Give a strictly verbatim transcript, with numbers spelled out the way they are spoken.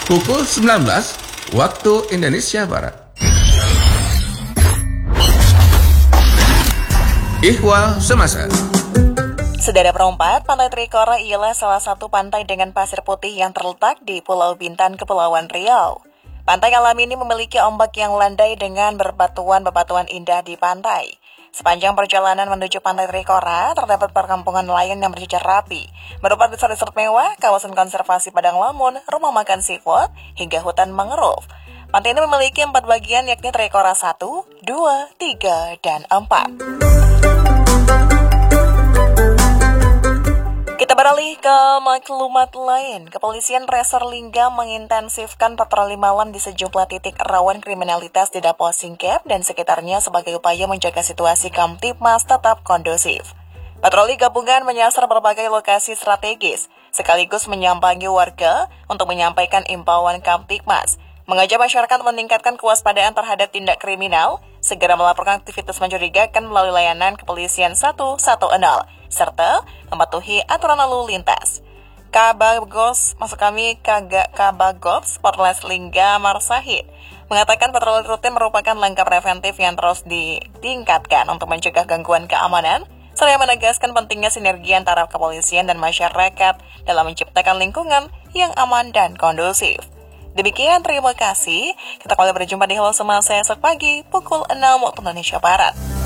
pukul sembilan belas waktu Indonesia Barat. Ihwal Semasa. Sedara perempat, Pantai Trikora ialah salah satu pantai dengan pasir putih yang terletak di Pulau Bintan, Kepulauan Riau. Pantai alam ini memiliki ombak yang landai dengan berbatuan-bebatuan indah di pantai. Sepanjang perjalanan menuju Pantai Trikora, terdapat perkampungan nelayan yang berjejer rapi, berupa resort-resort mewah, kawasan konservasi padang lamun, rumah makan seafood, hingga hutan mangrove. Pantai ini memiliki empat bagian, yakni Trikora satu, dua, tiga, dan empat. Kita beralih ke maklumat lain. Kepolisian Resor Lingga mengintensifkan patroli malam di sejumlah titik rawan kriminalitas di Dapo Singkep dan sekitarnya sebagai upaya menjaga situasi Kamtibmas tetap kondusif. Patroli gabungan menyasar berbagai lokasi strategis, sekaligus menyambangi warga untuk menyampaikan imbauan Kamtibmas, mengajak masyarakat meningkatkan kewaspadaan terhadap tindak kriminal, segera melaporkan aktivitas mencurigakan melalui layanan kepolisian satu satu nol, serta mematuhi aturan lalu lintas. Kabagos, maksud kami Kagak Kabagops, Polres Lingga Marsahid, mengatakan patroli rutin merupakan langkah preventif yang terus ditingkatkan untuk mencegah gangguan keamanan, serta menegaskan pentingnya sinergi antara kepolisian dan masyarakat dalam menciptakan lingkungan yang aman dan kondusif. Demikian, terima kasih. Kita kembali berjumpa di Halo Semasa esok pagi pukul enam waktu Indonesia Barat.